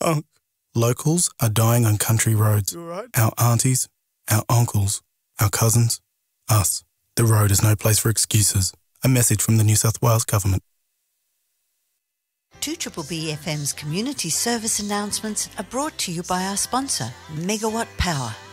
Unk. Locals are dying on country roads. You all right? Our aunties, our uncles, our cousins, us. The road is no place for excuses. A message from the New South Wales Government. 2BBB FM's community service announcements are brought to you by our sponsor, Megawatt Power.